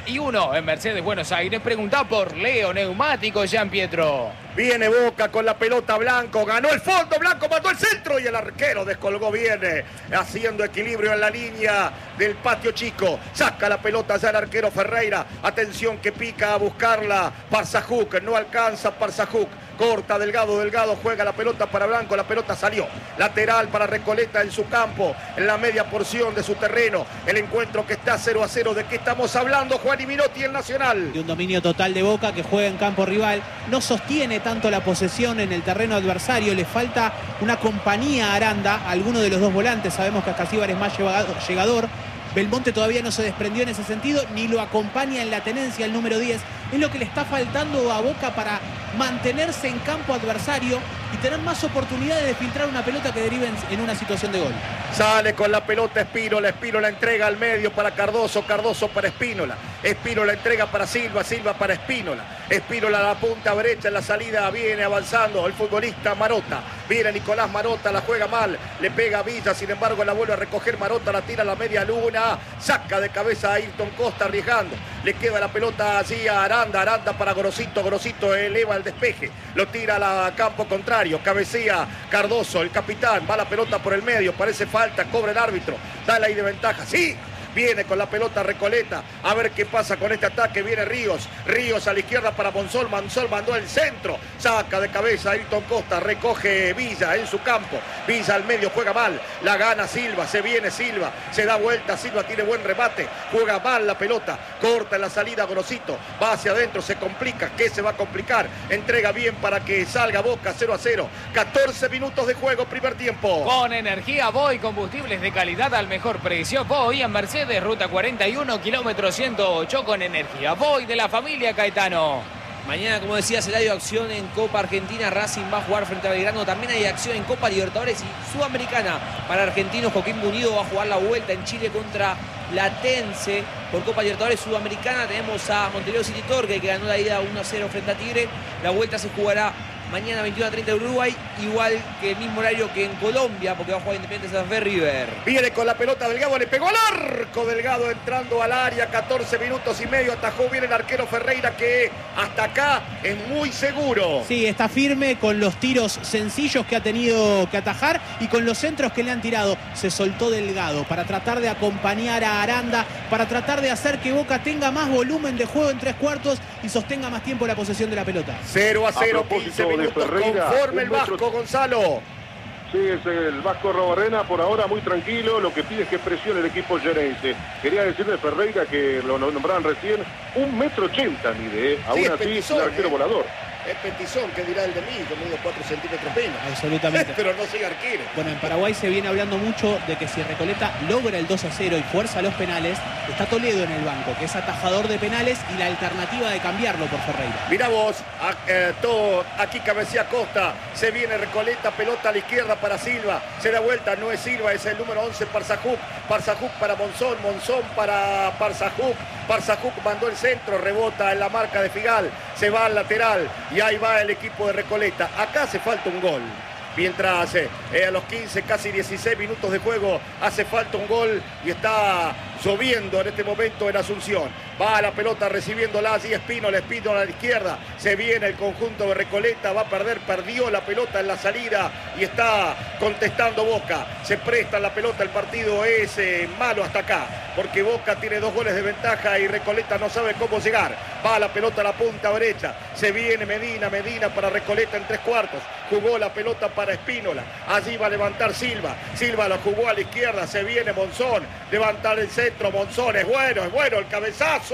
41 en Mercedes, Buenos Aires. Preguntá por Leo Neumáticos Jean Pietro. Viene Boca con la pelota. Blanco ganó el fondo, Blanco mató el centro y el arquero descolgó bien, haciendo equilibrio en la línea del patio chico. Saca la pelota ya el arquero Ferreira. Atención que pica a buscarla Parzajuk, no alcanza Parzajuk. Corta Delgado, juega la pelota para Blanco, la pelota salió. Lateral para Recoleta en su campo, en la media porción de su terreno. El encuentro que está 0-0. ¿De qué estamos hablando, Juan y Minotti, el Nacional? De un dominio total de Boca que juega en campo rival. No sostiene tanto la posesión en el terreno adversario. Le falta una compañía a Aranda, alguno de los dos volantes. Sabemos que Ascasíbar es más llegador. Belmonte todavía no se desprendió en ese sentido, ni lo acompaña en la tenencia el número 10. Es lo que le está faltando a Boca para mantenerse en campo adversario y tener más oportunidades de filtrar una pelota que derive en una situación de gol. Sale con la pelota Espínola, Espínola entrega al medio para Cardoso, Cardoso para Espínola, Espínola entrega para Silva, Silva para Espínola, Espínola a la punta derecha en la salida, viene avanzando el futbolista Marota, viene Nicolás Marota, la juega mal, le pega a Villa, sin embargo la vuelve a recoger Marota, la tira a la media luna, saca de cabeza a Ayrton Costa arriesgando, le queda la pelota allí a Aranda, Aranda para Gorosito, Gorosito eleva el despeje, lo tira a campo contrario, cabecea Cardoso, el capitán, va la pelota por el medio, parece falta, cobra el árbitro, dale ahí de ventaja, sí. Viene con la pelota Recoleta, a ver qué pasa con este ataque, viene Ríos, Ríos a la izquierda para Monzón, Monzón mandó el centro, saca de cabeza Ayrton Costa, recoge Villa en su campo, Villa al medio, juega mal, la gana Silva, se viene Silva, se da vuelta, Silva tiene buen remate, juega mal la pelota, corta en la salida Gorosito, va hacia adentro, se complica, ¿qué se va a complicar? Entrega bien para que salga Boca 0-0, 14 minutos de juego, primer tiempo. Con energía Voy, combustibles de calidad al mejor precio. Voy en Mercedes, ruta 41, kilómetro 108, con energía Voy de la familia Caetano. Mañana, como decía Celadio, acción en Copa Argentina. Racing va a jugar frente a Belgrano. También hay acción en Copa Libertadores y Sudamericana para argentinos. Joaquín Munido va a jugar la vuelta en Chile contra Platense. Por Copa Libertadores Sudamericana tenemos a Montevideo City Torque, que ganó la ida 1-0 frente a Tigre. La vuelta se jugará mañana 21:30 de Uruguay, igual que el mismo horario que en Colombia, porque va a jugar Independiente Santa Fe River. Viene con la pelota Delgado, le pegó al arco Delgado entrando al área, 14 minutos y medio, atajó bien el arquero Ferreira, que hasta acá es muy seguro. Sí, está firme con los tiros sencillos que ha tenido que atajar y con los centros que le han tirado. Se soltó Delgado para tratar de acompañar a Aranda, para tratar de hacer que Boca tenga más volumen de juego en tres cuartos y sostenga más tiempo la posesión de la pelota. 0-0, 15 minutos, conforme el Vasco, Gonzalo. Sí, es el Vasco Arrobarrena por ahora muy tranquilo, lo que pide es que presione el equipo gerense. Quería decirle a Ferreira, que lo nombraban recién, 1,80 m mide, aún sí, así petizón, un arquero volador. Es petizón, ¿qué dirá el de mí? Yo mido 4 centímetros menos. Absolutamente. Pero no soy arquero. Bueno, en Paraguay se viene hablando mucho de que si Recoleta logra el 2-0 y fuerza los penales, está Toledo en el banco, que es atajador de penales y la alternativa de cambiarlo por Ferreira. Mirá vos, todo aquí cabecea Costa, se viene Recoleta, pelota a la izquierda para Silva, se da vuelta, no es Silva, es el número 11 Parzajuk, Parzajuk para Monzón, Monzón para Parzajuk, Parzajuk mandó el centro, rebota en la marca de Figal, se va al lateral y ahí va el equipo de Recoleta. Acá hace falta un gol. Mientras a los 15, casi 16 minutos de juego hace falta un gol y está lloviendo en este momento en Asunción. Va la pelota recibiéndola allí Espínola a la izquierda. Se viene el conjunto de Recoleta, va a perder, perdió la pelota en la salida y está contestando Boca. Se presta la pelota, el partido es malo hasta acá, porque Boca tiene 2 goles de ventaja y Recoleta no sabe cómo llegar. Va la pelota a la punta derecha, se viene Medina para Recoleta en 3/4. Jugó la pelota para Espínola, allí va a levantar Silva la jugó a la izquierda, se viene Monzón, levantar el centro, Monzón, es bueno el cabezazo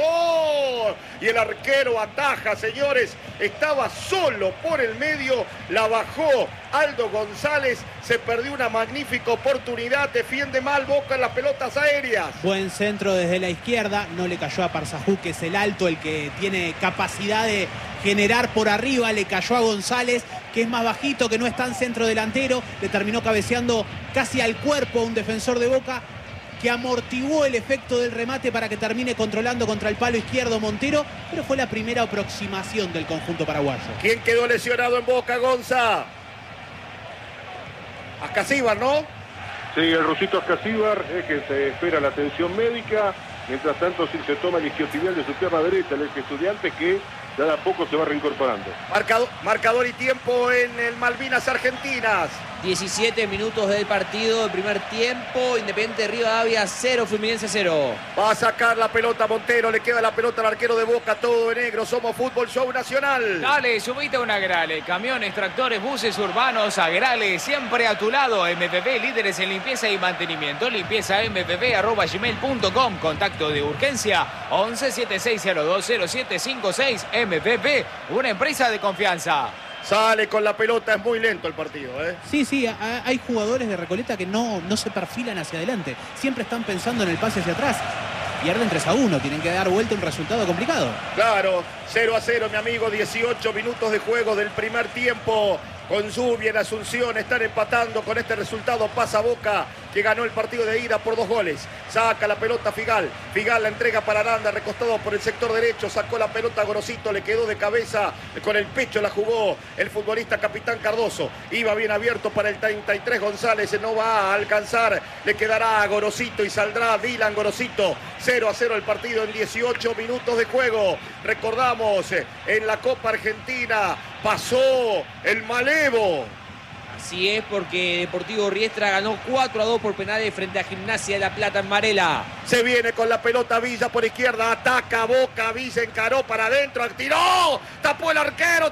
y el arquero ataja, señores, estaba solo por el medio, la bajó Aldo González, se perdió una magnífica oportunidad, defiende mal Boca en las pelotas aéreas. Buen centro desde la izquierda, no le cayó a Parzajuk, que es el alto, el que tiene capacidad de generar por arriba, le cayó a González, que es más bajito, que no es tan centro delantero, le terminó cabeceando casi al cuerpo a un defensor de Boca, que amortiguó el efecto del remate para que termine controlando contra el palo izquierdo Montero, pero fue la primera aproximación del conjunto paraguayo. ¿Quién quedó lesionado en Boca, Gonza? Ascasíbar, ¿no? Sí, el rusito Ascasíbar, que se espera la atención médica. Mientras tanto, sí se toma el isquiotibial de su pierna derecha, el ex Estudiantes, que ya de a poco se va reincorporando. Marcador y tiempo en el Malvinas Argentinas. 17 minutos del partido, el primer tiempo. Independiente Rivadavia 0, Fluminense 0. Va a sacar la pelota Montero, le queda la pelota al arquero de Boca, todo de negro. Somos Fútbol Show Nacional. Dale, subite a una Agrale. Camiones, tractores, buses urbanos, Agrale, siempre a tu lado. MPP, líderes en limpieza y mantenimiento. limpiezampp@gmail.com. Contacto de urgencia 11 7602 0756. MPP, una empresa de confianza. Sale con la pelota, es muy lento el partido, ¿eh? Sí, hay jugadores de Recoleta que no se perfilan hacia adelante. Siempre están pensando en el pase hacia atrás. Pierden 3-1, tienen que dar vuelta un resultado complicado. Claro, 0-0, mi amigo, 18 minutos de juego del primer tiempo. Con lluvia en Asunción, están empatando. Con este resultado pasa Boca, que ganó el partido de ida por 2 goles. Saca la pelota Figal. Figal la entrega para Aranda, recostado por el sector derecho. Sacó la pelota a Gorosito, le quedó de cabeza. Con el pecho la jugó el futbolista capitán Cardoso. Iba bien abierto para el 33 González. No va a alcanzar. Le quedará a Gorosito y saldrá Dylan Gorosito. 0-0 el partido en 18 minutos de juego. Recordamos, en la Copa Argentina pasó el Malevo. Así es, porque Deportivo Riestra ganó 4-2 por penales frente a Gimnasia de La Plata en Varela. Se viene con la pelota Villa por izquierda, ataca Boca, Villa encaró para adentro, tiró, tapó el arquero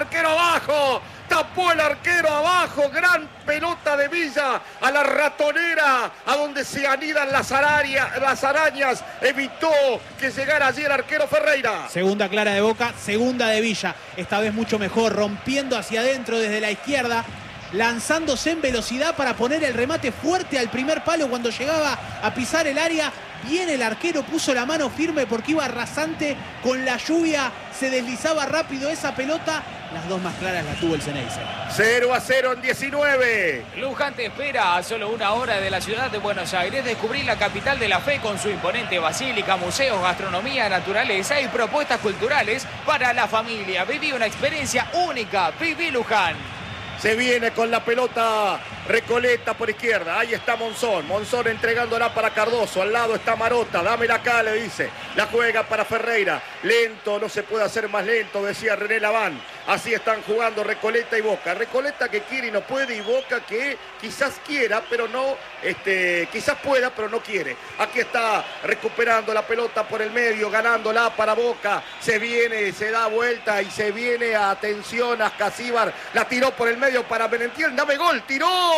abajo. Tapó el arquero abajo, gran pelota de Villa a la ratonera, a donde se anidan las arañas, evitó que llegara allí el arquero Ferreira. Segunda clara de Boca, segunda de Villa, esta vez mucho mejor, rompiendo hacia adentro desde la izquierda, lanzándose en velocidad para poner el remate fuerte al primer palo cuando llegaba a pisar el área. Bien el arquero, puso la mano firme porque iba rasante con la lluvia, se deslizaba rápido esa pelota. Las dos más claras las tuvo el Ceneice. 0-0 en 19. Luján te espera a solo 1 hora de la ciudad de Buenos Aires. Descubrí la capital de la fe con su imponente basílica, museos, gastronomía, naturaleza y propuestas culturales para la familia. Viví una experiencia única. Viví Luján. Se viene con la pelota Recoleta por izquierda. Ahí está Monzón. Monzón entregándola para Cardoso. Al lado está Marota. Dámela acá, le dice. La juega para Ferreira. Lento, no se puede hacer más lento, decía René Laván. Así están jugando Recoleta y Boca. Recoleta que quiere y no puede, y Boca que quizás quiera, pero no, quizás pueda, pero no quiere. Aquí está recuperando la pelota por el medio, ganándola para Boca. Se viene, se da vuelta y se viene, atención, Ascasíbar. La tiró por el medio para Benentiel. Dame gol, tiró.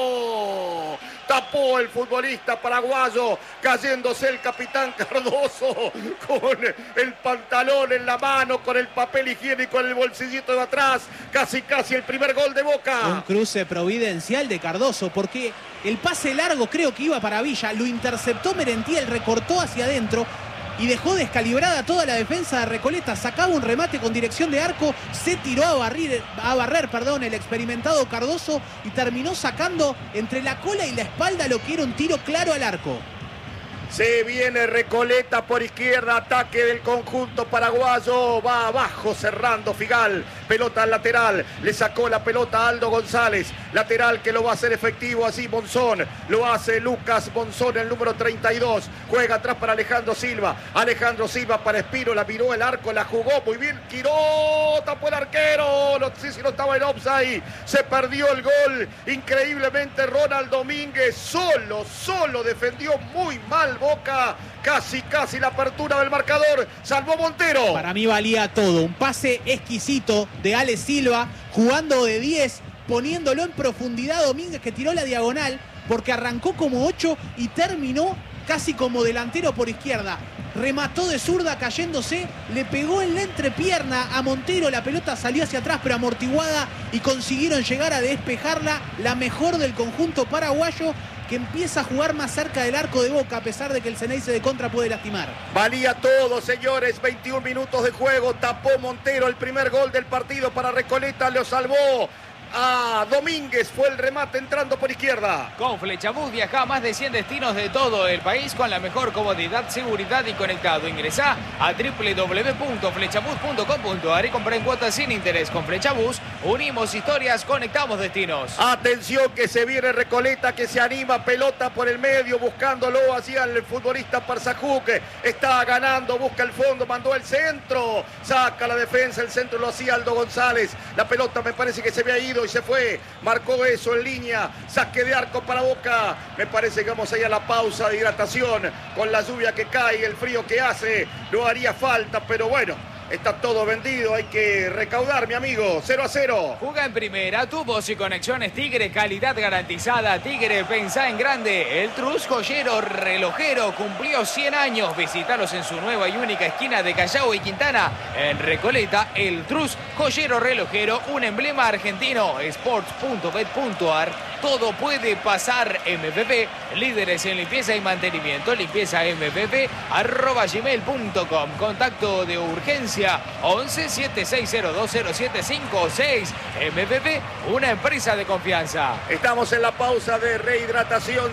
Tapó el futbolista paraguayo, cayéndose el capitán Cardoso con el pantalón en la mano, con el papel higiénico en el bolsillito de atrás. Casi el primer gol de Boca. Un cruce providencial de Cardoso, porque el pase largo creo que iba para Villa, lo interceptó Merentiel, recortó hacia adentro y dejó descalibrada toda la defensa de Recoleta. Sacaba un remate con dirección de arco, se tiró a barrer el experimentado Cardoso y terminó sacando entre la cola y la espalda lo que era un tiro claro al arco. Se viene Recoleta por izquierda, ataque del conjunto paraguayo, va abajo cerrando Figal, pelota al lateral, le sacó la pelota a Aldo González, lateral que lo va a hacer efectivo así Monzón, lo hace Lucas Monzón, el número 32, juega atrás para Alejandro Silva para Espino, la miró el arco, la jugó muy bien, tiró, tapó el arquero, no sé si no estaba en offside, se perdió el gol, increíblemente Ronald Domínguez solo defendió muy mal Boca, casi la apertura del marcador, salvó Montero. Para mí valía todo, un pase exquisito de Ale Silva, jugando de 10, poniéndolo en profundidad Domínguez, que tiró la diagonal, porque arrancó como 8 y terminó casi como delantero por izquierda. Remató de zurda cayéndose, le pegó en la entrepierna a Montero, la pelota salió hacia atrás pero amortiguada y consiguieron llegar a despejarla, la mejor del conjunto paraguayo, que empieza a jugar más cerca del arco de Boca, a pesar de que el Ceneice de contra puede lastimar. Valía todo, señores, 21 minutos de juego, tapó Montero el primer gol del partido para Recoleta, lo salvó Domínguez, fue el remate entrando por izquierda. Con Flechabús viaja a más de 100 destinos de todo el país con la mejor comodidad, seguridad y conectado. Ingresá a www.flechabús.com.ar y comprá en cuotas sin interés. Con Flechabús unimos historias, conectamos destinos. Atención que se viene Recoleta, que se anima, pelota por el medio, buscándolo hacia el futbolista Parzajuk. Está ganando, busca el fondo, mandó el centro, saca la defensa, el centro lo hacía Aldo González. La pelota me parece que se había ido y se fue, marcó eso en línea, saque de arco para Boca. Me parece que vamos a ir a la pausa de hidratación, con la lluvia que cae, el frío que hace, no haría falta, pero bueno, está todo vendido, hay que recaudar, mi amigo. 0-0. Juega en primera, tu voz y conexiones Tigre, calidad garantizada. Tigre, pensá en grande. El Trus joyero relojero cumplió 100 años. Visítalos en su nueva y única esquina de Callao y Quintana. En Recoleta, el Trus joyero relojero, un emblema argentino. Sports.bet.ar. Todo puede pasar. MPP, líderes en limpieza y mantenimiento. Limpieza mpp@gmail.com. Contacto de urgencia 11 7602 0756. MPP, una empresa de confianza. Estamos en la pausa de rehidratación.